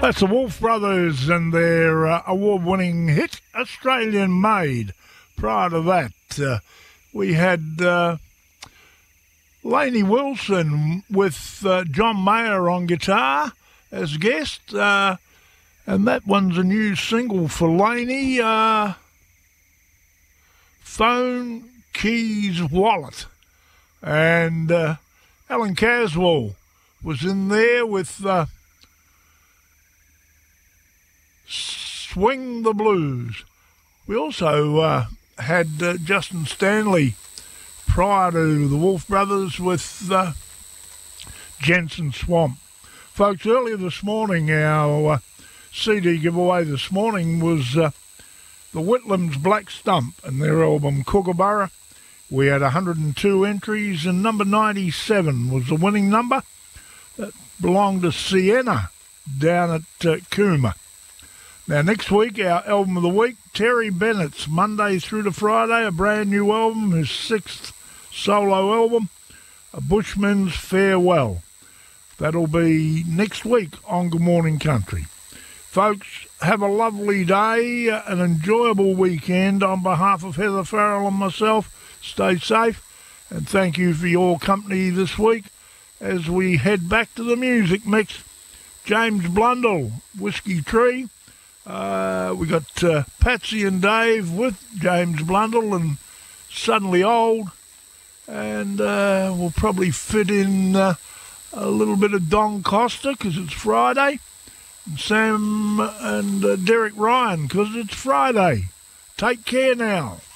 That's the Wolf Brothers and their award-winning hit, Australian Made. Prior to that, we had Lainey Wilson with John Mayer on guitar as guest, and that one's a new single for Lainey, Phone, Keys, Wallet. And Alan Caswell was in there with Swing the Blues. We also had Justin Stanley prior to the Wolf Brothers with Jensen Swamp. Folks, earlier this morning, our CD giveaway this morning was the Whitlam's Black Stump and their album Kookaburra. We had 102 entries, and number 97 was the winning number. That belonged to Sienna down at Cooma. Now, next week, our album of the week, Terry Bennett's Monday through to Friday, a brand new album, his 6th solo album, A Bushman's Farewell. That'll be next week on Good Morning Country. Folks, have a lovely day, an enjoyable weekend. On behalf of Heather Farrell and myself, stay safe, and thank you for your company this week as we head back to the music mix. James Blundell, Whiskey Tree. We got Patsy and Dave with James Blundell and Suddenly Old, and we'll probably fit in a little bit of Don Costa because it's Friday, and Sam and Derek Ryan because it's Friday. Take care now.